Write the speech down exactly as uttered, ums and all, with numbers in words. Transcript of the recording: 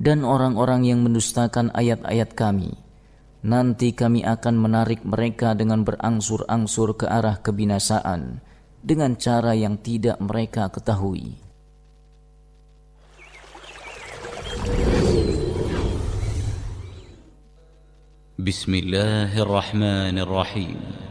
dan orang-orang yang mendustakan ayat-ayat kami. Nanti kami akan menarik mereka dengan berangsur-angsur ke arah kebinasaan dengan cara yang tidak mereka ketahui. Bismillahirrahmanirrahim.